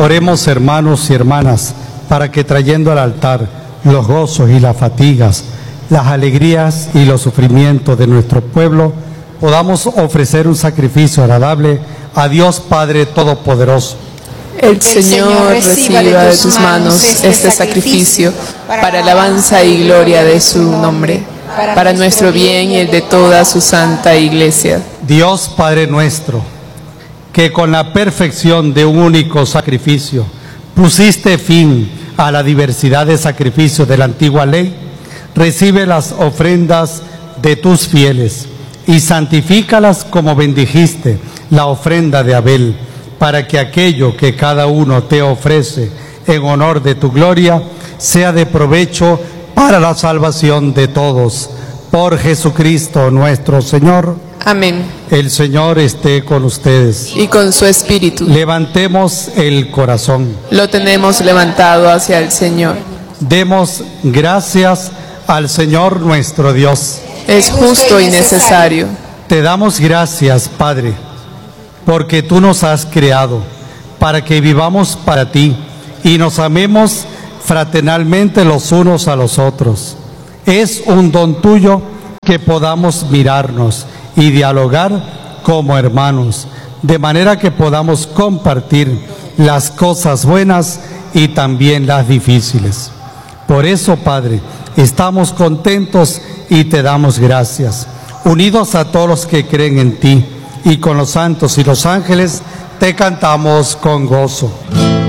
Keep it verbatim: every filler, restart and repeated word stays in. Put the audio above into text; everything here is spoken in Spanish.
Oremos, hermanos y hermanas, para que trayendo al altar los gozos y las fatigas, las alegrías y los sufrimientos de nuestro pueblo, podamos ofrecer un sacrificio agradable a Dios Padre Todopoderoso. El Señor reciba de tus manos este sacrificio para alabanza y gloria de su nombre, para nuestro bien y el de toda su santa Iglesia. Dios Padre nuestro, que con la perfección de un único sacrificio pusiste fin a la diversidad de sacrificios de la antigua ley, recibe las ofrendas de tus fieles y santifícalas como bendijiste la ofrenda de Abel, para que aquello que cada uno te ofrece en honor de tu gloria sea de provecho para la salvación de todos. Por Jesucristo nuestro Señor. Amén. El Señor esté con ustedes. Y con su espíritu. Levantemos el corazón. Lo tenemos levantado hacia el Señor. Demos gracias al Señor nuestro Dios. Es justo y necesario. Te damos gracias, Padre, porque tú nos has creado para que vivamos para ti y nos amemos fraternalmente los unos a los otros. Es un don tuyo que podamos mirarnos y dialogar como hermanos, de manera que podamos compartir las cosas buenas y también las difíciles. Por eso, Padre, estamos contentos y te damos gracias. Unidos a todos los que creen en ti y con los santos y los ángeles, te cantamos con gozo.